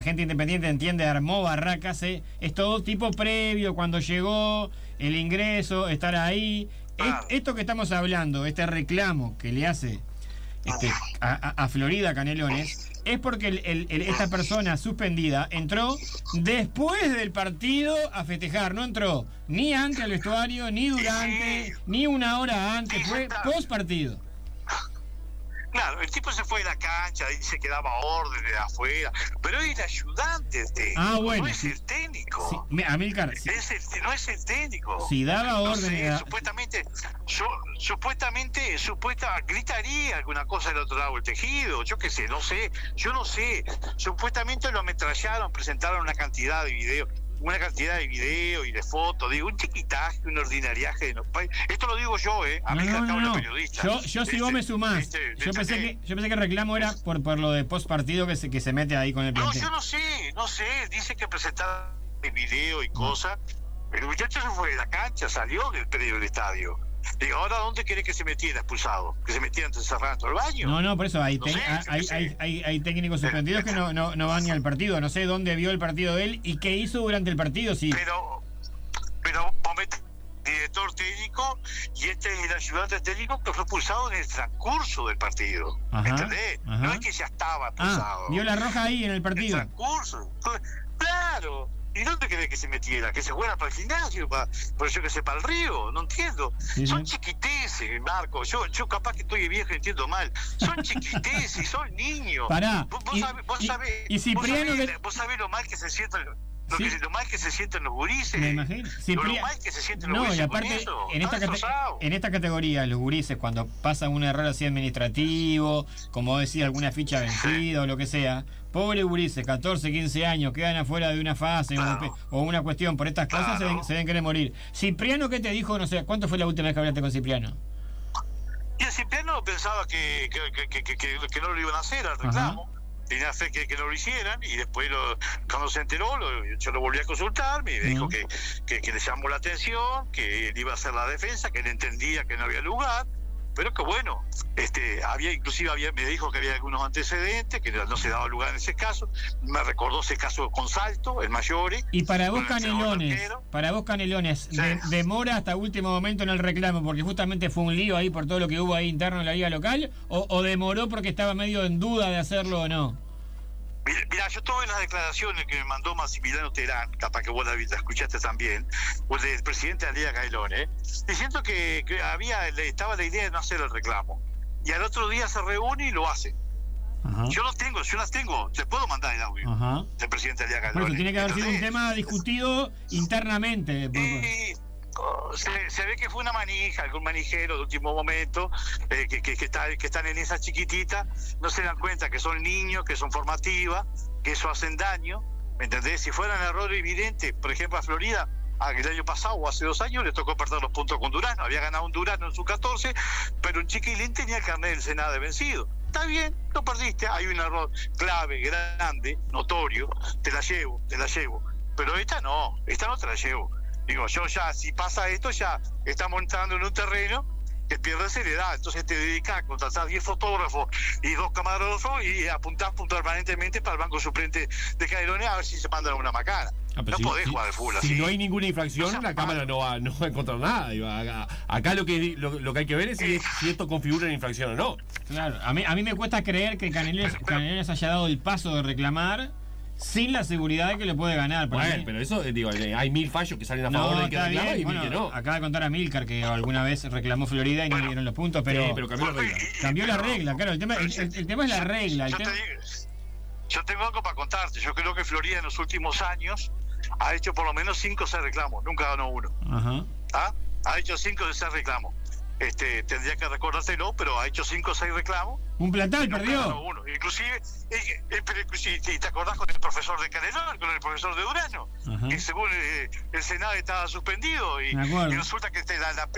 gente independiente entiende, armó barracas, es todo tipo previo, cuando llegó, el ingreso, estar ahí. Esto que estamos hablando, este reclamo que le hace a Florida Canelones, es porque esta persona suspendida entró después del partido a festejar, no entró ni antes al vestuario, ni durante, ni una hora antes, fue post partido. Claro, el tipo se fue de la cancha, dice que daba órdenes de afuera, pero es el ayudante del técnico, bueno, no es el técnico. Sí, Amílcar, no es el técnico. Si daba órdenes. Supuestamente gritaría alguna cosa del otro lado del tejido, yo qué sé, no sé. Supuestamente lo ametrallaron, presentaron una cantidad de videos y de fotos, digo, un chiquitaje, un ordinariaje. Esto lo digo yo, No. Periodista. Yo si vos me sumás, yo pensé que el reclamo era por lo de post partido que se mete ahí con el plantel. No, yo no sé, dice que presentaron video y cosas, pero el muchacho se fue de la cancha, salió del predio del estadio. Digo, ¿ahora dónde quiere que se metiera expulsado? ¿Que se metiera encerrado dentro del baño? No, por eso hay técnicos suspendidos que no van ni al partido. No sé dónde vio el partido de él y qué hizo durante el partido, sí. Pero vos metés director técnico y este es el ayudante técnico que fue expulsado en el transcurso del partido. ¿Entendés? No es que ya estaba expulsado. Vio la roja ahí en el partido. En el transcurso. Claro. ¿Y dónde querés que se metiera? ¿Que se fuera para el gimnasio? ¿Para el río? No entiendo. Sí, son chiquiteces, Marco. Yo capaz que estoy viejo y entiendo mal. Son chiquiteces, son niños. Pará. Vos sabés lo mal que se sienten. Lo mal que se sienten los gurises. Me imagino. Lo mal que se sienten los gurises. Y aparte, en esta categoría, los gurises, cuando pasan un error así administrativo, como decía, alguna ficha vencida o lo que sea, pobre gurises, 14, 15 años, quedan afuera de una fase o una cuestión por estas cosas, se deben querer morir. Cipriano, ¿qué te dijo? No sé, ¿cuándo fue la última vez que hablaste con Cipriano? Y el Cipriano pensaba que no lo iban a hacer al reclamo. Tenía fe que no lo hicieran, y después cuando se enteró yo lo volví a consultar, me dijo que le llamó la atención, que él iba a hacer la defensa, que él entendía que no había lugar, pero que bueno, me dijo que había algunos antecedentes, que no se daba lugar en ese caso. Me recordó ese caso con Salto, el Mayori. Y para vos Canelones, sí. ¿demora hasta último momento en el reclamo porque justamente fue un lío ahí por todo lo que hubo ahí interno en la liga local, o demoró porque estaba medio en duda de hacerlo o no? Mira, yo tuve las declaraciones que me mandó Massimiliano Terán, capaz que vos la escuchaste también, del presidente de la Liga Canelones, diciendo que estaba la idea de no hacer el reclamo. Y al otro día se reúne y lo hace. Yo las tengo, te puedo mandar el audio del presidente de la Liga Canelones. Por eso tiene que haber sido un tema discutido internamente. Se ve que fue una manija, algún manijero de último momento, que están en esa chiquitita, no se dan cuenta que son niños, que son formativas, que eso hacen daño, ¿me entendés? Si fueran errores evidentes, por ejemplo a Florida, el año pasado o hace 2 años le tocó perder los puntos con Durano, había ganado un Durano en su 14, pero un chiquilín tenía el carnet del Senado de vencido. Está bien, lo perdiste, hay un error clave, grande, notorio, te la llevo, pero esta no te la llevo. Digo, yo ya, si pasa esto, ya estamos entrando en un terreno que pierde seriedad. Entonces te dedicas a contratar 10 fotógrafos y 2 camarógrafos y apuntás permanentemente para el banco suplente de Canelones a ver si se mandan una macana. No podés jugar al fútbol así. Si no hay ninguna infracción, la cámara no va a encontrar nada. Acá lo que hay que ver es si esto configura una infracción o no. Claro, a mí me cuesta creer que Canelones haya dado el paso de reclamar sin la seguridad de que le puede ganar. Bueno, pero eso, hay 1000 fallos que salen a favor de que reclama y 1000 que no. Acaba de contar a Milcar que alguna vez reclamó Florida y no le dieron los puntos, pero cambió la regla. Cambió la regla, claro. El tema es la regla. Yo tengo algo para contarte. Yo creo que Florida en los últimos años ha hecho por lo menos 5 o 6 reclamos. Nunca ganó uno. Ha hecho 5 o 6 reclamos. Tendría que recordárselo, pero ha hecho 5 o 6 reclamos. Un plantal perdió. Uno. Inclusive, ¿te acordás con el profesor de Canelones, con el profesor de Durano? Que según el Senado estaba suspendido y resulta que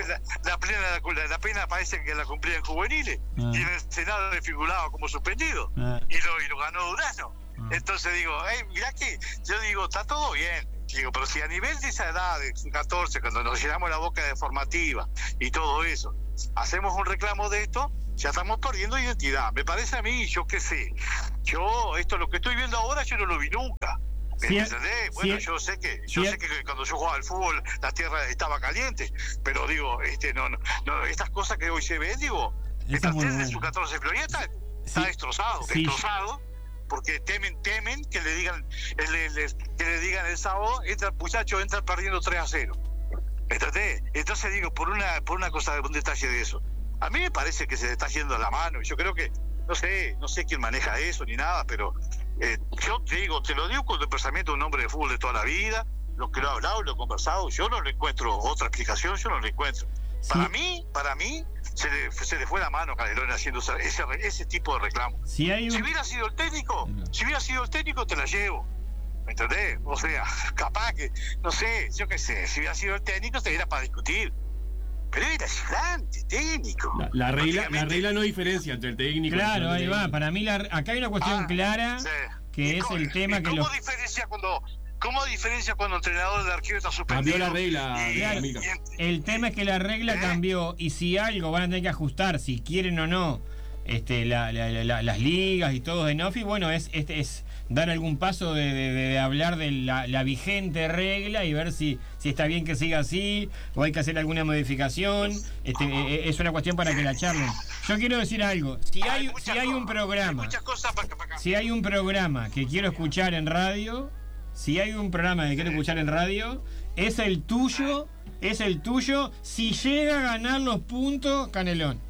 la pena parece que la cumplía en juveniles y en el Senado le figuraba como suspendido y lo ganó Durano. Entonces digo, mirá que yo digo, está todo bien. Digo, pero si a nivel de esa edad, de 14, cuando nos llenamos la boca de formativa y todo eso, hacemos un reclamo de esto, ya estamos perdiendo identidad. Me parece a mí, yo qué sé, lo que estoy viendo ahora yo no lo vi nunca. Sí, ¿Entendés? Bueno, sí, yo sé que cuando yo jugaba al fútbol la tierra estaba caliente, pero digo, no, estas cosas que hoy se ven, digo, el plantel de su 14 Florida está destrozado, porque temen que le digan el sábado, entra el muchacho, entra perdiendo 3-0. ¿Entendés? Entonces digo, por una cosa, un detalle de eso, a mí me parece que se le está yendo la mano. Yo creo que no sé quién maneja eso ni nada, pero yo te lo digo con el pensamiento de un hombre de fútbol de toda la vida, lo que lo he hablado, lo he conversado, yo no le encuentro otra explicación, yo no le encuentro. Sí. Para mí se le fue la mano a Canelones haciendo ese tipo de reclamo. Si hubiera sido el técnico te la llevo. ¿Me entendés? O sea, capaz que, no sé, yo qué sé, si hubiera sido el técnico te era para discutir. Pero era gigante, técnico. La regla no diferencia entre el técnico. Claro, ahí va. Para mí acá hay una cuestión clara, que es el tema que ¿Cómo diferencia cuando el entrenador de arquero está suspendido? Cambió la regla. El tema es que la regla cambió, y si algo van a tener que ajustar, si quieren o no, las ligas y todo en off, y bueno, es dar algún paso de hablar de la vigente regla y ver si está bien que siga así o hay que hacer alguna modificación. Es una cuestión para que la charlen. Yo quiero decir algo, si hay un programa que quiero escuchar en radio, es el tuyo si llega a ganar los puntos Canelón.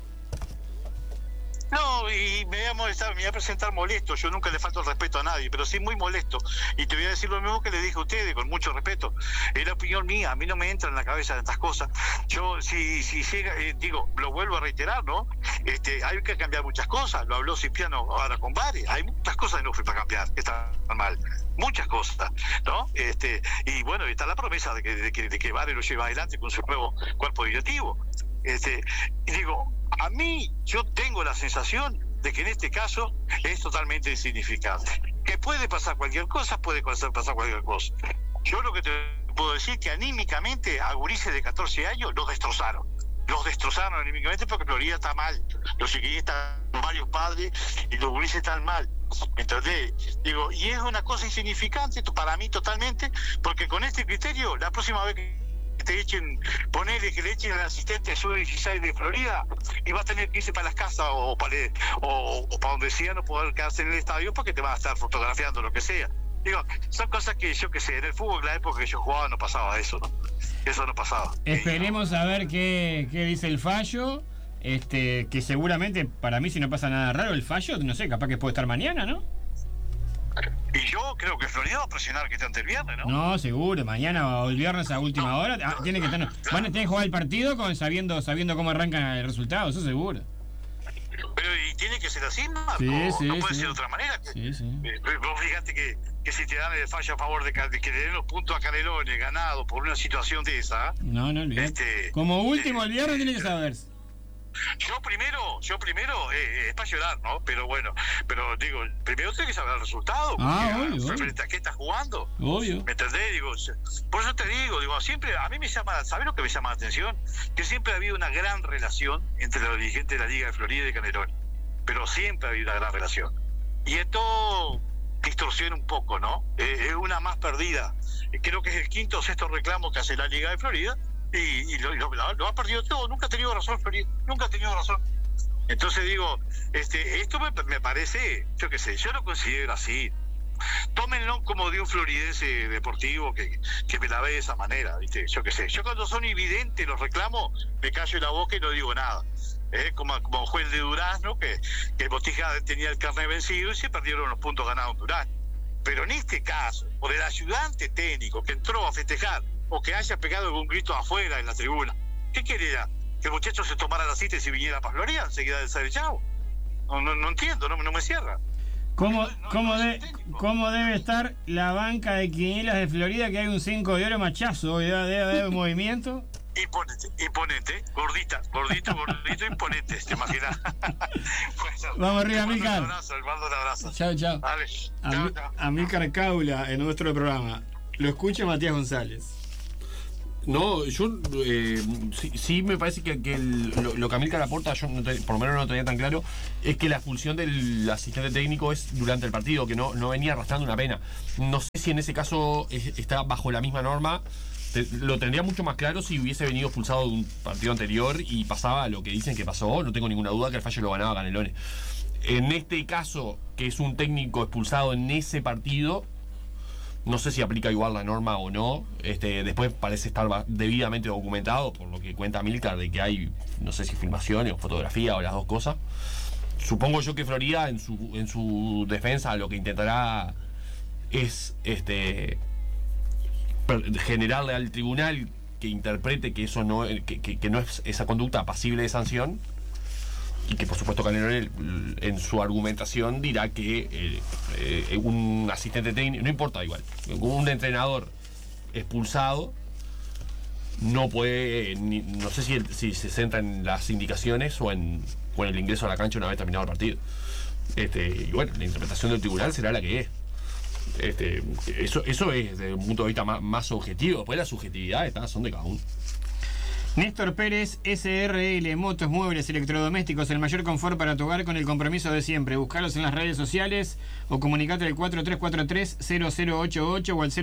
No, y me voy a presentar molesto. Yo nunca le falto el respeto a nadie, pero sí muy molesto. Y te voy a decir lo mismo que le dije a ustedes, con mucho respeto. Es la opinión mía, a mí no me entra en la cabeza estas cosas. Yo, si llega, lo vuelvo a reiterar, ¿no? Hay que cambiar muchas cosas. Lo habló Cipriano ahora con Vares. Hay muchas cosas que no fue para cambiar, que están mal. Muchas cosas, ¿no? Y bueno, está la promesa de que Vares lo lleva adelante con su nuevo cuerpo directivo. Y digo, a mí yo tengo la sensación de que en este caso es totalmente insignificante. Que puede pasar cualquier cosa, Yo lo que te puedo decir es que anímicamente a gurises de 14 años los destrozaron anímicamente porque Florida está mal. Los chiquillos están varios padres y los gurises están mal. ¿Entendés? Digo, y es una cosa insignificante para mí totalmente, porque con este criterio, la próxima vez que ponele que le echen al asistente sub-16 de Florida y va a tener que irse para las casas o para donde sea, no poder quedarse en el estadio porque te van a estar fotografiando, lo que sea. Digo, son cosas que yo que sé, en el fútbol, en la época que yo jugaba no pasaba eso, ¿no? Eso no pasaba. Esperemos a ver qué dice el fallo, que seguramente, para mí, si no pasa nada raro, el fallo, no sé, capaz que puede estar mañana, ¿no? Y yo creo que Florida va a presionar que esté ante el viernes, ¿no? No, seguro, mañana o el viernes a última hora tiene que estar, van a tener que jugar el partido sabiendo cómo arranca el resultado, eso seguro. Pero y tiene que ser así, ¿no? Sí, no puede ser de otra manera. Sí. Vos fíjate que si te dan el fallo a favor de que le den los puntos a Canelones ganado por una situación de esa. No olvidate. Como último el viernes tiene que saberse. Yo primero es para llorar, ¿no? Pero bueno, digo, primero tengo que saber el resultado. Obvio. ¿Frente a qué estás jugando? Obvio. ¿Me entendés? Digo, por eso te digo, siempre, a mí me llama, ¿sabes lo que me llama la atención? Que siempre ha habido una gran relación entre los dirigentes de la Liga de Florida y de Canelones. Pero siempre ha habido una gran relación. Y esto distorsiona un poco, ¿no? Es una más perdida. Creo que es el quinto o sexto reclamo que hace la Liga de Florida. Y lo ha perdido todo, nunca ha tenido razón Florida, nunca ha tenido razón. Entonces digo, esto me parece, yo qué sé, yo lo considero así. Tómenlo como de un floridense deportivo que me la ve de esa manera, ¿viste? Yo qué sé, yo cuando son evidentes los reclamos, me callo la boca y no digo nada. Como juez de Durazno, que Botija tenía el carnet vencido y se perdieron los puntos ganados en Durazno. Pero en este caso, por el ayudante técnico que entró a festejar, o que haya pegado algún grito afuera en la tribuna, ¿qué quería? ¿Que el muchacho se tomara la cita y se viniera para Florida enseguida del Chavo? No entiendo, no me cierra. ¿Cómo debe estar la banca de quinielas de Florida, que hay un 5 de oro machazo, debe haber movimiento? Imponente, gordito, imponente, ¿te imaginas? Vamos arriba, Amílcar. Un abrazo. Chao. Dale, Amílcar Caula, en nuestro programa. Lo escucha Matías González. No, yo sí me parece que lo que Amílcar aporta, yo por lo menos no lo tenía tan claro, es que la expulsión del asistente técnico es durante el partido, que no venía arrastrando una pena. No sé si en ese caso está bajo la misma norma. Lo tendría mucho más claro si hubiese venido expulsado de un partido anterior y pasaba lo que dicen que pasó. No tengo ninguna duda que el fallo lo ganaba Canelones. En este caso, que es un técnico expulsado en ese partido, no sé si aplica igual la norma o no. Después parece estar debidamente documentado, por lo que cuenta Amílcar, de que hay, no sé si filmaciones o fotografía o las dos cosas. Supongo yo que Florida en su defensa lo que intentará es generarle al tribunal que interprete que eso no que no es esa conducta pasible de sanción, y que por supuesto Canelones en su argumentación dirá que un asistente técnico, no importa igual, un entrenador expulsado no puede, no sé si se centra en las indicaciones o en el ingreso a la cancha una vez terminado el partido. Y bueno, la interpretación del tribunal será la que es. Eso es desde un punto de vista más objetivo. Después las subjetividades son de cada uno. Néstor Pérez, SRL, motos, muebles, electrodomésticos, el mayor confort para tu hogar con el compromiso de siempre. Buscalos en las redes sociales o comunicate al 4343-0088 o al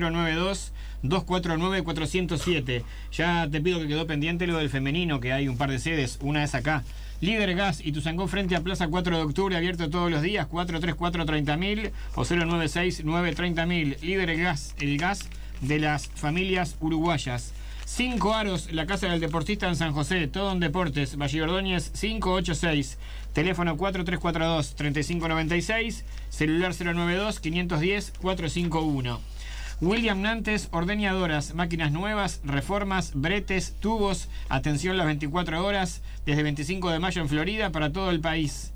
092-249-407. Ya te pido que quedó pendiente lo del femenino, que hay un par de sedes, una es acá. Líder Gas, Ituzaingó frente a Plaza 4 de Octubre, abierto todos los días, 434-30.000 o 096-930.000. Líder Gas, el gas de las familias uruguayas. 5 Aros, la casa del deportista en San José, todo en deportes, Valle Ordóñez 586, teléfono 4342-3596, celular 092-510-451. William Nantes, ordeñadoras, máquinas nuevas, reformas, bretes, tubos, atención las 24 horas, desde 25 de mayo en Florida para todo el país.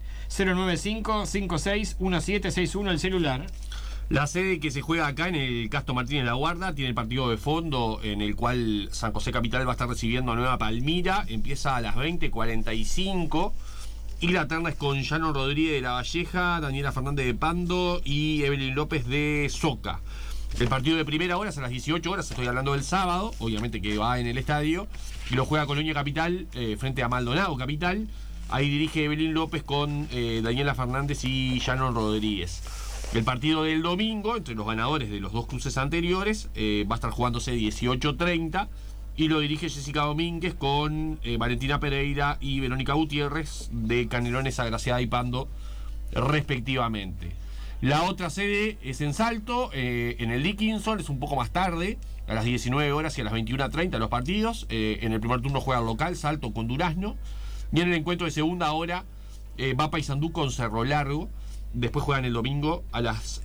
095-56-1761 el celular. La sede que se juega acá en el Castro Martínez La Guarda tiene el partido de fondo en el cual San José Capital va a estar recibiendo a Nueva Palmira. Empieza a las 20:45 y la terna es con Llano Rodríguez de La Valleja, Daniela Fernández de Pando y Evelyn López de Soca. El partido de primera hora es a las 18 horas, estoy hablando del sábado, obviamente que va en el estadio, y lo juega Colonia Capital frente a Maldonado Capital. Ahí dirige Evelyn López con Daniela Fernández y Llano Rodríguez. El partido del domingo, entre los ganadores de los dos cruces anteriores, va a estar jugándose 18:30 y lo dirige Jessica Domínguez con Valentina Pereira y Verónica Gutiérrez de Canelones, Agraciada y Pando, respectivamente. La otra sede es en Salto, en el Dickinson, es un poco más tarde, a las 19 horas y a las 21:30 los partidos. En el primer turno juega el local, Salto con Durazno, y en el encuentro de segunda hora va Paysandú con Cerro Largo. Después juegan el domingo a las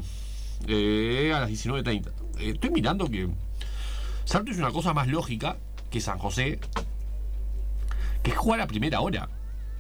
19:30. Estoy mirando que Salto es una cosa más lógica que San José, que es jugar a primera hora,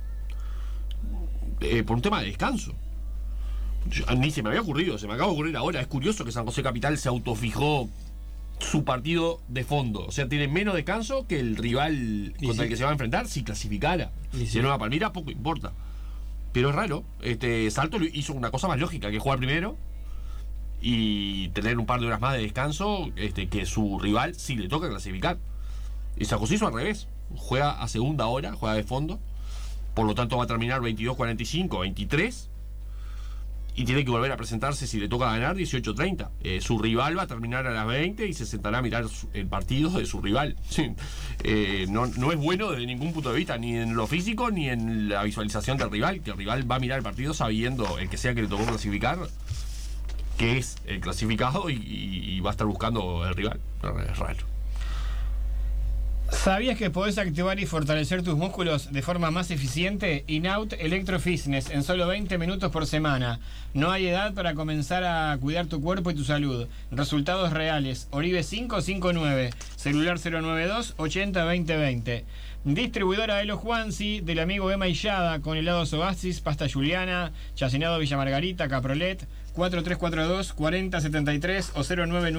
por un tema de descanso. Ni se me había ocurrido, se me acaba de ocurrir ahora. Es curioso que San José Capital se autofijó su partido de fondo. O sea, tiene menos descanso que el rival contra el que se va a enfrentar si clasificara. Si Nueva Palmira, poco importa. Pero es raro, Salto hizo una cosa más lógica, que jugar primero y tener un par de horas más de descanso, que su rival si le toca clasificar. Y San José hizo al revés, juega a segunda hora, juega de fondo, por lo tanto va a terminar 22:45, 23, y tiene que volver a presentarse si le toca ganar 18:30. Su rival va a terminar a las 20 y se sentará a mirar el partido de su rival. No es bueno desde ningún punto de vista, ni en lo físico ni en la visualización del rival, que el rival va a mirar el partido sabiendo, el que sea que le tocó clasificar, que es el clasificado y va a estar buscando el rival. Es raro. ¿Sabías que podés activar y fortalecer tus músculos de forma más eficiente? Inaut Electro Fitness en solo 20 minutos por semana. No hay edad para comenzar a cuidar tu cuerpo y tu salud. Resultados reales. Oribe 559. Celular 092-80-2020. Distribuidora Elo Juansi, del amigo Emma Illada, con helados Oasis, pasta Juliana, chacinado Villa Margarita, Caprolet, 4342-4073 o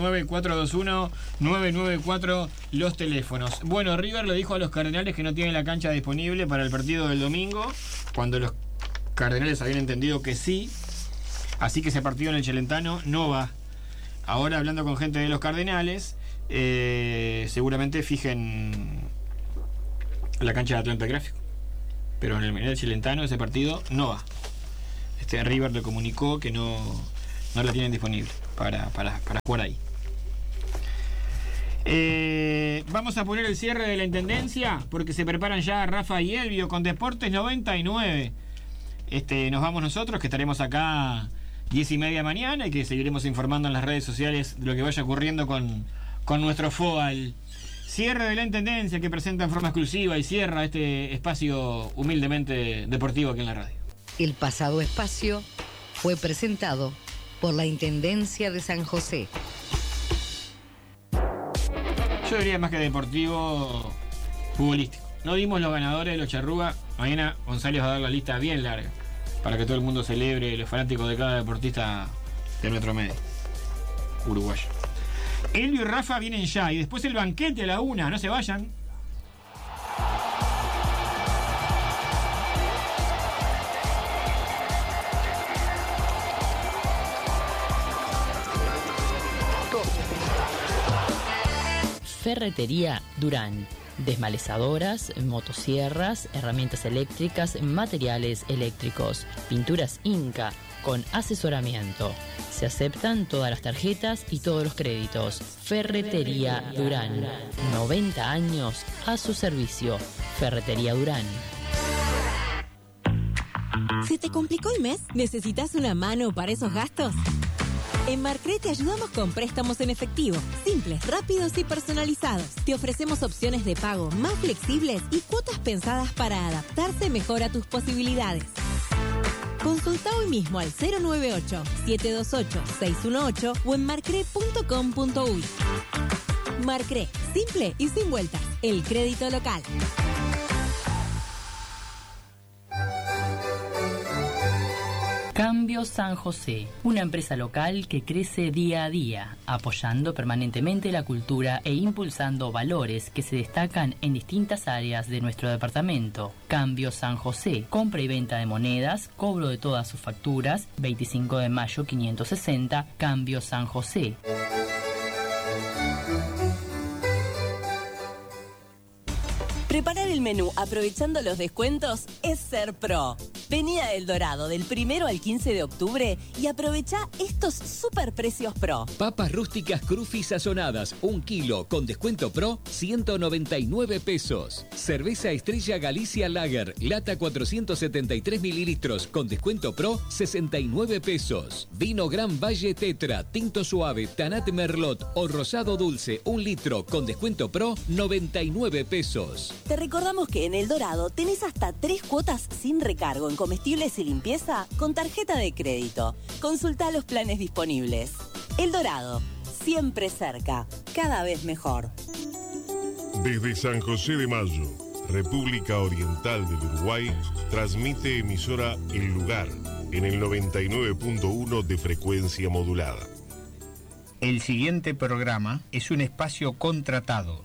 099-421-994 los teléfonos. Bueno, River le dijo a los Cardenales que no tienen la cancha disponible para el partido del domingo, cuando los Cardenales habían entendido que sí, así que ese partido en el Celentano no va. ahora hablando con gente de los Cardenales, seguramente fijen la cancha de Atlanta Gráfico. Pero en el Chilentano ese partido no va. River le comunicó que no la tienen disponible para jugar ahí. Vamos a poner el cierre de la intendencia porque se preparan ya Rafa y Elvio con Deportes 99. Nos vamos nosotros, que estaremos acá 10:30 mañana y que seguiremos informando en las redes sociales de lo que vaya ocurriendo con nuestro FOAL. Cierre de la intendencia que presenta en forma exclusiva y cierra este espacio humildemente deportivo aquí en la radio. El pasado espacio fue presentado por la Intendencia de San José. Yo diría más que deportivo, futbolístico. No dimos los ganadores de los Charrúa. Mañana González va a dar la lista bien larga para que todo el mundo celebre los fanáticos de cada deportista de nuestro medio uruguayo. Elvio y Rafa vienen ya y después el banquete a la 1. No se vayan. Ferretería Durán. Desmalezadoras, motosierras, herramientas eléctricas, materiales eléctricos, pinturas Inca con asesoramiento. Se aceptan todas las tarjetas y todos los créditos. Ferretería Durán. 90 años a su servicio. Ferretería Durán. ¿Se te complicó el mes? ¿Necesitas una mano para esos gastos? En Marcre te ayudamos con préstamos en efectivo, simples, rápidos y personalizados. Te ofrecemos opciones de pago más flexibles y cuotas pensadas para adaptarse mejor a tus posibilidades. Consulta hoy mismo al 098-728-618 o en marcre.com.uy. Marcre, simple y sin vueltas. El crédito local. Cambio San José, una empresa local que crece día a día, apoyando permanentemente la cultura e impulsando valores que se destacan en distintas áreas de nuestro departamento. Cambio San José, compra y venta de monedas, cobro de todas sus facturas, 25 de mayo 560, Cambio San José. Preparar el menú aprovechando los descuentos es ser pro. Vení a El Dorado del 1 al 15 de octubre y aprovecha estos super precios pro. Papas rústicas Crufi sazonadas, 1 kilo, con descuento pro, 199 pesos. Cerveza Estrella Galicia Lager, lata 473 mililitros, con descuento pro, 69 pesos. Vino Gran Valle Tetra, tinto suave, Tanat Merlot o rosado dulce, 1 litro, con descuento pro, 99 pesos. Te recordamos que en El Dorado tenés hasta 3 cuotas sin recargo en comestibles y limpieza con tarjeta de crédito. Consultá los planes disponibles. El Dorado, siempre cerca, cada vez mejor. Desde San José de Mayo, República Oriental del Uruguay, transmite emisora El Lugar en el 99.1 de frecuencia modulada. El siguiente programa es un espacio contratado.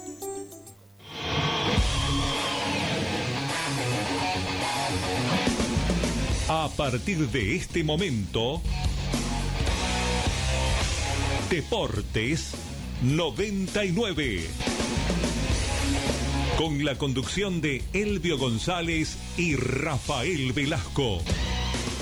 A partir de este momento, Deportes 99. Con la conducción de Elvio González y Rafael Velasco.